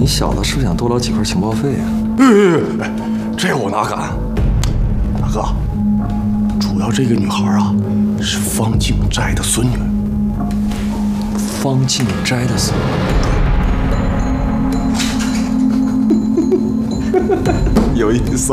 小子是不是想多捞几块情报费啊？ 这我哪敢！大哥，主要这个女孩啊，是方静斋的孙女。 方静斋的孙女。有意思。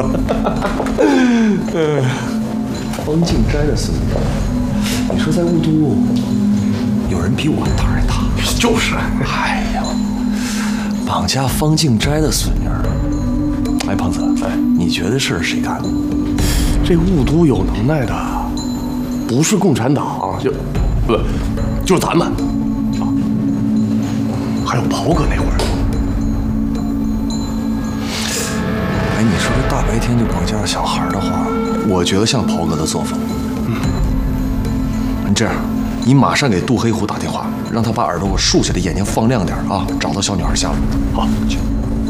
方静斋的孙女，你说在雾都有人比我胆儿还大？ 就是。 哎呀，绑架方静斋的孙女儿。哎，胖子，你觉得是谁干的？ 这雾都有能耐的，不是共产党，就是咱们啊，还有袍哥那会儿。 哎，你说这大白天就绑架小孩的话，我觉得像袍哥的作风。你这样，你马上给杜黑虎打电话，让他把耳朵给我竖起来，眼睛放亮点啊，找到小女孩下落。好，去。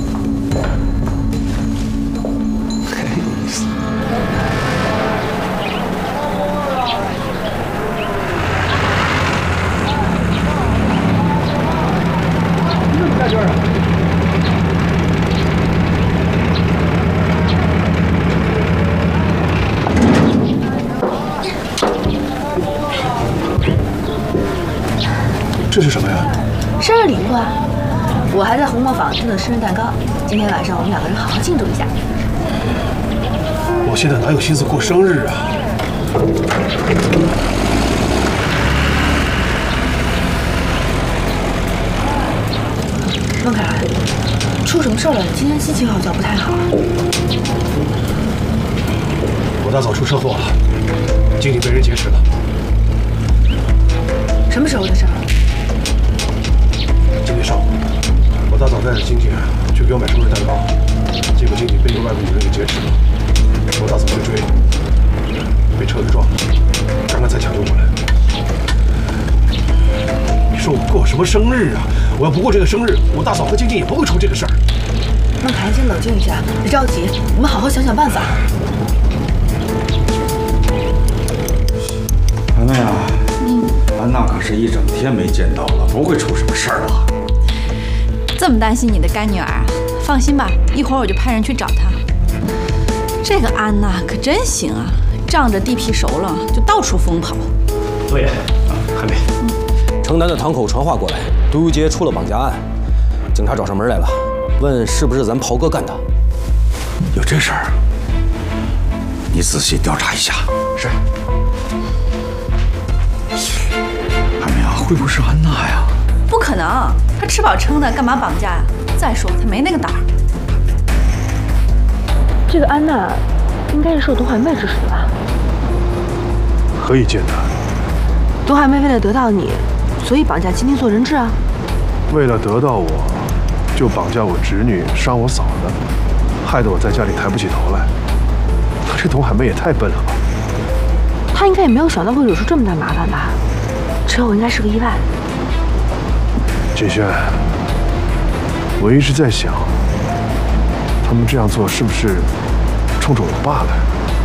有意思。 你怎么在这儿啊？这是什么呀？ 生日礼物啊！我还在红磨坊订了生日蛋糕，今天晚上我们两个人好好庆祝一下。 我现在哪有心思过生日啊？ 孟凯，出什么事了？今天心情好像不太好。 我大嫂出车祸了，经理被人劫持了。 什么时候的事儿？ 今天上午，我大嫂带着经纪去给我买生日蛋糕，结果经理被一个外国女人给劫持了。我大嫂去追，被车给撞了，刚刚才抢救过来。你说我过什么生日啊？我要不过这个生日，我大嫂和经纪也不会出这个事儿。 孟凯，先冷静一下，别着急，我们好好想想办法。 安娜呀，安娜可是一整天没见到了，不会出什么事儿吧？ 这么担心你的干女儿啊？放心吧，一会儿我就派人去找她。这个安娜可真行啊，仗着地皮熟了就到处疯跑。 罗爷，还没。城南的堂口传话过来，杜游杰出了绑架案，警察找上门来了，问是不是咱袍哥干的。 有这事儿？你仔细调查一下。 是。 海明啊，会不会是安娜呀？ 不可能，她吃饱撑的，干嘛绑架呀？再说她没那个胆儿。 这个安娜应该是受董海妹指使的吧？ 何以见得？ 董海妹为了得到你，所以绑架金丁做人质啊。 为了得到我，就绑架我侄女，伤我嫂子，害得我在家里抬不起头来。这董海妹也太笨了吧！ 她应该也没有想到会惹出这么大麻烦吧？车祸应该是个意外。 锦轩，我一直在想，他们这样做是不是冲着我爸来？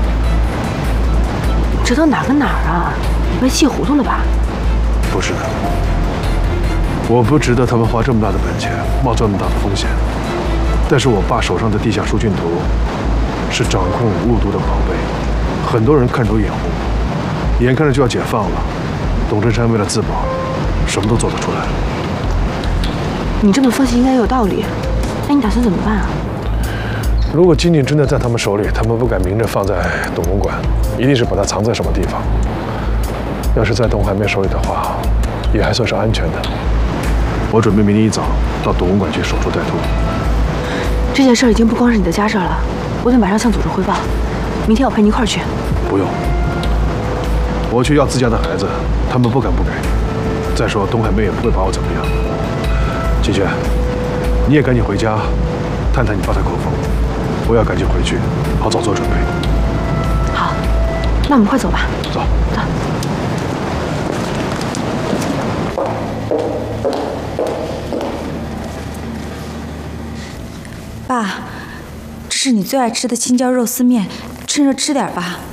这都哪跟哪儿啊？你被气糊涂了吧？ 不是的，我不值得他们花这么大的本钱，冒这么大的风险。但是我爸手上的地下疏浚图是掌控雾都的宝贝，很多人看走眼红，眼看着就要解放了。董振山为了自保，什么都做得出来。 你这么分析应该有道理，那你打算怎么办啊？ 如果金靖真的在他们手里，他们不敢明着放在董公馆，一定是把它藏在什么地方。要是在董海妹手里的话，也还算是安全的。我准备明天一早到董公馆去守株待兔。 这件事已经不光是你的家事了，我得马上向组织汇报。明天我陪你一块儿去。 不用，我去要自家的孩子，他们不敢不给。再说董海妹也不会把我怎么样。金轩，你也赶紧回家，探探你爸的口风。我要赶紧回去，好早做准备。 好，那我们快走吧。 走。 走。 爸，这是你最爱吃的青椒肉丝面，趁热吃点吧。